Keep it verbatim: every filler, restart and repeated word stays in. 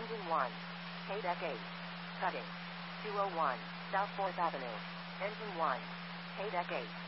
Engine one. K deck eight. Cutting. two oh one, South fourth Avenue. Engine one. K deck eight.